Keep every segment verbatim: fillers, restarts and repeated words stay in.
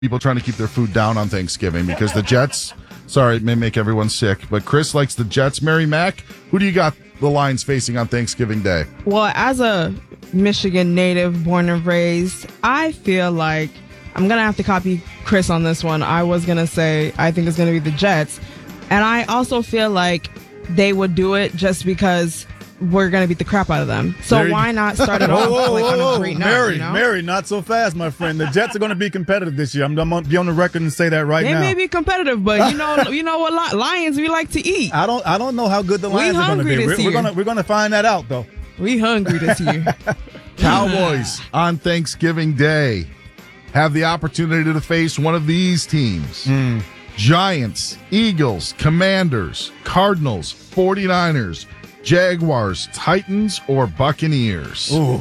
people trying to keep their food down on Thanksgiving because the Jets, sorry, it may make everyone sick, but Chris likes the Jets. Mary Mack, who do you got the Lions facing on Thanksgiving Day? Well, as a Michigan native, born and raised, I feel like I'm going to have to copy Chris on this one. I was going to say I think it's going to be the Jets. And I also feel like they would do it just because we're going to beat the crap out of them. So Mary, why not start it off whoa, whoa, like, whoa, on a great note? Mary, You know? Mary, not so fast, my friend. The Jets are going to be competitive this year. I'm, I'm going to be on the record and say that right They now. may be competitive, but you know, you know what, Li- Lions, we like to eat. I don't, I don't know how good the We Lions are going to hungry be. this We're, we're year. going to, we're going to find that out, though. We hungry this year. Cowboys on Thanksgiving Day have the opportunity to face one of these teams. Mm. Giants, Eagles, Commanders, Cardinals, 49ers, Jaguars, Titans, or Buccaneers. Ooh.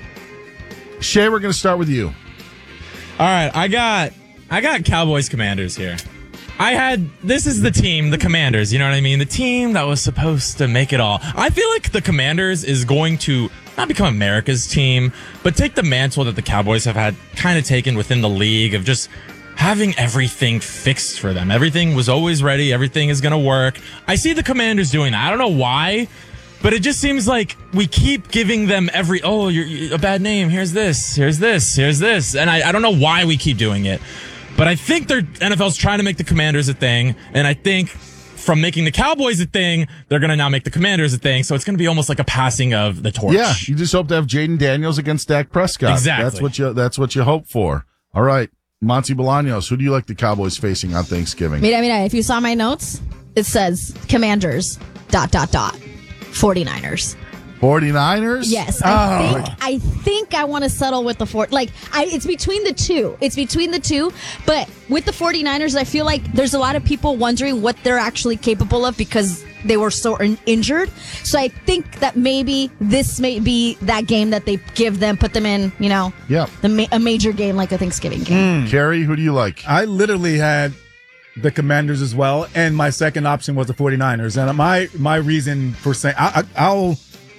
Shay, we're going to start with you. All right, I got I got Cowboys Commanders here. I had this is the team, the Commanders, you know what I mean? The team that was supposed to make it all. I feel like the Commanders is going to not become America's team, but take the mantle that the Cowboys have had kind of taken within the league of just having everything fixed for them. Everything was always ready. Everything is going to work. I see the Commanders doing that. I don't know why, but it just seems like we keep giving them every, oh, you're, you're a bad name. Here's this, here's this, here's this. And I, I don't know why we keep doing it, but I think they're N F L's trying to make the Commanders a thing. And I think from making the Cowboys a thing, they're going to now make the Commanders a thing. So it's going to be almost like a passing of the torch. Yeah, you just hope to have Jaden Daniels against Dak Prescott. Exactly. That's what you, that's what you hope for. All right. Monty Bolaños, who do you like the Cowboys facing on Thanksgiving? Mira, mira, if you saw my notes, it says Commanders, dot, dot, dot, 49ers. 49ers? Yes, I think I think I want to settle with the four. Like, I, it's between the two. It's between the two. But with the 49ers, I feel like there's a lot of people wondering what they're actually capable of because they were so in- injured. So I think that maybe this may be that game that they give them, put them in, you know, Yeah. the ma- a major game like a Thanksgiving game. Carrie, who do you like? I literally had the Commanders as well, and my second option was the 49ers. And my my reason for saying I, I, I'll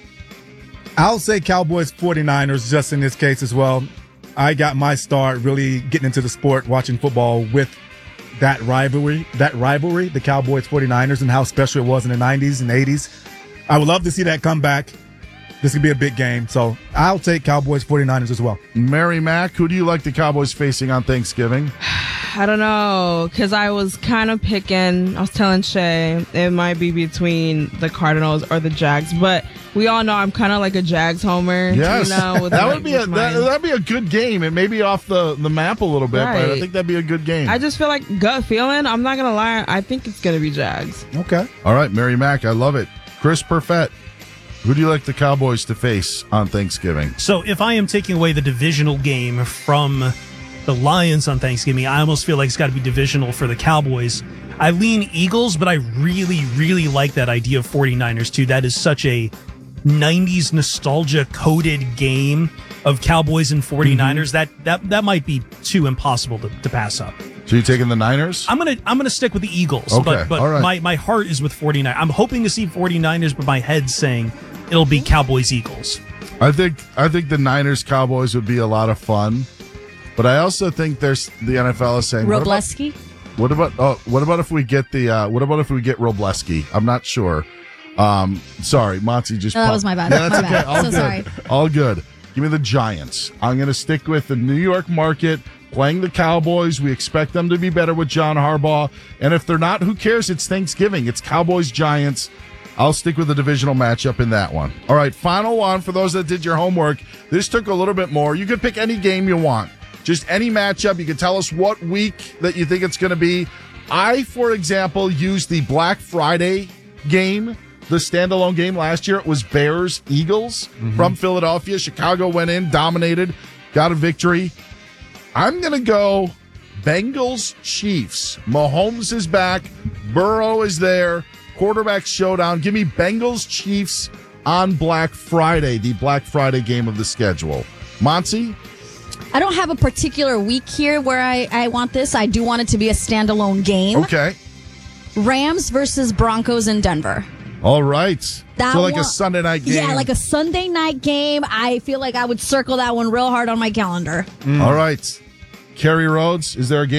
I'll say Cowboys 49ers just in this case as well. I got my start really getting into the sport, watching football with that rivalry, that rivalry, the Cowboys 49ers, and how special it was in the nineties and eighties. I would love to see that come back. This could be a big game. So I'll take Cowboys 49ers as well. Mary Mack, who do you like the Cowboys facing on Thanksgiving? I don't know, because I was kind of picking, I was telling Shay, it might be between the Cardinals or the Jags, but we all know I'm kind of like a Jags homer. Yes. You know, with that my- would be a with that, my- that'd be a good game. It may be off the, the map a little bit, but I Right. think that'd be a good game. I just feel like gut feeling, I'm not going to lie, I think it's going to be Jags. Okay. All right, Mary Mack, I love it. Chris Perfett, who do you like the Cowboys to face on Thanksgiving? So if I am taking away the divisional game from the Lions on Thanksgiving, I almost feel like it's got to be divisional for the Cowboys. I lean Eagles, but I really, really like that idea of 49ers too. That is such a nineties nostalgia coded game of Cowboys and 49ers. That that that might be too impossible to, to pass up. So you taking the Niners? I'm gonna I'm gonna stick with the Eagles, Okay, but but all right. my, my heart is with 49. I'm hoping to see 49ers, but my head's saying it'll be Cowboys Eagles. I think I think the Niners Cowboys would be a lot of fun, but I also think there's the N F L is saying what about- Robleski? What about oh what about if we get the uh, what about if we get Robleski? I'm not sure. Um, sorry, Monty just No, that popped- was my bad. Yeah, that's My okay. bad. All So good. sorry. All good. Give me the Giants. I'm going to stick with the New York market. Playing the Cowboys, we expect them to be better with John Harbaugh. And if they're not, who cares? It's Thanksgiving. It's Cowboys Giants. I'll stick with the divisional matchup in that one. All right, final one for those that did your homework. This took a little bit more. You could pick any game you want. Just any matchup. You can tell us what week that you think it's going to be. I, for example, used the Black Friday game, the standalone game last year. It was Bears-Eagles from Philadelphia. Chicago went in, dominated, got a victory. I'm going to go Bengals-Chiefs. Mahomes is back. Burrow is there. Quarterback showdown. Give me Bengals-Chiefs on Black Friday, the Black Friday game of the schedule. Monty? I don't have a particular week here where I, I want this. I do want it to be a standalone game. Okay. Rams versus Broncos in Denver. All right. That so like one- a Sunday night game. Yeah, like a Sunday night game. I feel like I would circle that one real hard on my calendar. All right. Kerry Rhodes, is there a game